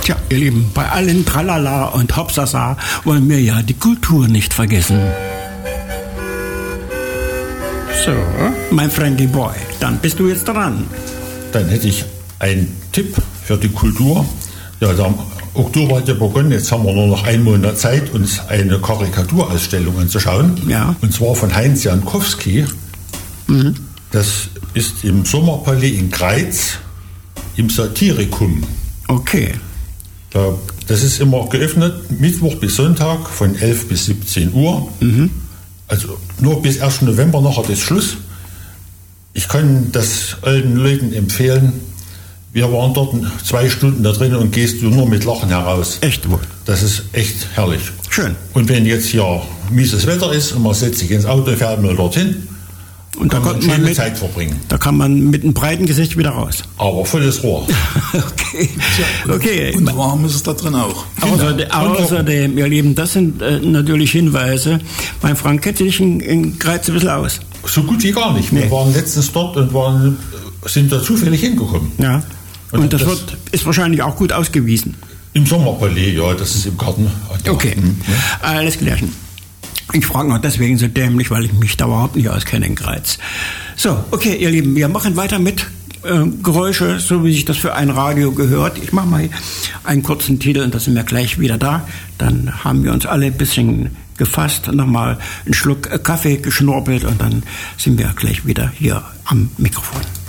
Tja, ihr Lieben, bei allen Tralala und Hopsasa wollen wir ja die Kultur nicht vergessen. So, mein friendly boy, dann bist du jetzt dran. Dann hätte ich einen Tipp für die Kultur. Ja, der Oktober hat ja begonnen, jetzt haben wir nur noch einen Monat Zeit, uns eine Karikaturausstellung anzuschauen. Ja. Und zwar von Heinz Jankowski. Mhm. Das ist im Sommerpalais in Greiz, im Satirikum. Okay. Das ist immer geöffnet, Mittwoch bis Sonntag von 11 bis 17 Uhr. Mhm. Also nur bis 1. November nachher ist Schluss. Ich kann das alten Leuten empfehlen. Wir waren dort 2 Stunden da drin und gehst du nur mit Lachen heraus. Echt wohl. Das ist echt herrlich. Schön. Und wenn jetzt hier mieses Wetter ist und man setzt sich ins Auto, fährt mal dorthin, und da kann man mit Zeit verbringen. Da kann man mit einem breiten Gesicht wieder raus. Aber volles Rohr. Okay. Und warm ist es da drin auch. Außerdem, ihr Lieben, das sind natürlich Hinweise. Mein Frank kennt sich in Greiz ein bisschen aus. So gut wie gar nicht. Wir waren letztens dort und sind da zufällig hingekommen. Ja. Und das ist wahrscheinlich auch gut ausgewiesen. Im Sommerpalais, ja, das ist im Garten. Okay, alles klärchen. Ich frage noch deswegen so dämlich, weil ich mich da überhaupt nicht auskenne in Greiz. So, okay, ihr Lieben, wir machen weiter mit Geräusche, so wie sich das für ein Radio gehört. Ich mache mal einen kurzen Titel und dann sind wir gleich wieder da. Dann haben wir uns alle ein bisschen gefasst, nochmal einen Schluck Kaffee geschnorpelt und dann sind wir gleich wieder hier am Mikrofon.